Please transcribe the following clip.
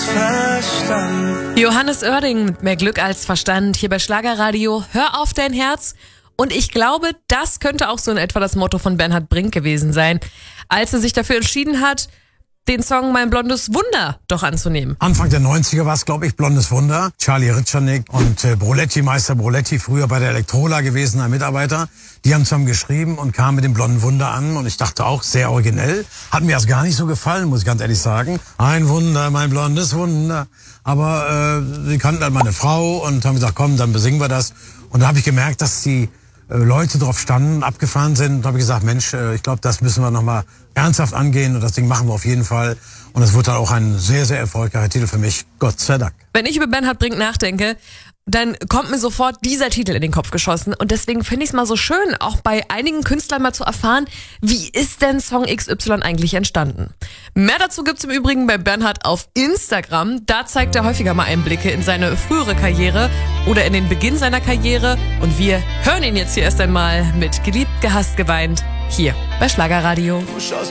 Verstand. Johannes Oerding mit Mehr Glück als Verstand hier bei Schlagerradio. Hör auf dein Herz. Und ich glaube, das könnte auch so in etwa das Motto von Bernhard Brink gewesen sein, als er sich dafür entschieden hat, den Song Mein blondes Wunder doch anzunehmen. Anfang der 90er war es, glaube ich, Blondes Wunder. Charlie Ritscharnik und Broletti, Meister Broletti, früher bei der Elektrola gewesen, ein Mitarbeiter. Die haben zusammen geschrieben und kamen mit dem Blonden Wunder an. Und ich dachte auch, sehr originell. Hat mir erst gar nicht so gefallen, muss ich ganz ehrlich sagen. Ein Wunder, mein blondes Wunder. Aber sie kannten halt meine Frau und haben gesagt, komm, dann besingen wir das. Und da habe ich gemerkt, dass die Leute drauf standen, abgefahren sind. Und habe ich gesagt, Mensch, ich glaube, das müssen wir nochmal ernsthaft angehen. Und das Ding machen wir auf jeden Fall. Und es wurde dann auch ein sehr, sehr erfolgreicher Titel für mich. Gott sei Dank. Wenn ich über Bernhard Brink nachdenke, dann kommt mir sofort dieser Titel in den Kopf geschossen. Und deswegen finde ich es mal so schön, auch bei einigen Künstlern mal zu erfahren, wie ist denn Song XY eigentlich entstanden. Mehr dazu gibt's im Übrigen bei Bernhard auf Instagram. Da zeigt er häufiger mal Einblicke in seine frühere Karriere oder in den Beginn seiner Karriere. Und wir hören ihn jetzt hier erst einmal mit Geliebt, gehasst, geweint hier bei Schlagerradio.